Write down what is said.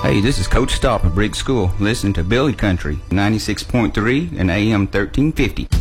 Hey, this is Coach Stop of Briggs School. Listen to Billy Country, 96.3 and AM 1350.